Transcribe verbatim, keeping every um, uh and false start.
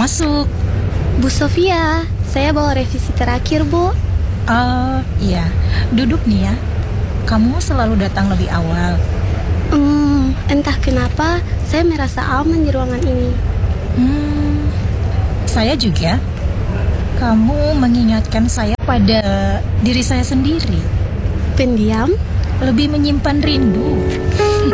masuk. Bu Sofia, saya bawa revisi terakhir, Bu. Oh, iya. Duduk nih ya. Kamu selalu datang lebih awal. Hmm, entah kenapa saya merasa aman di ruangan ini. Hmm, saya juga. Kamu mengingatkan saya pada diri saya sendiri. Pendiam? Lebih menyimpan rindu.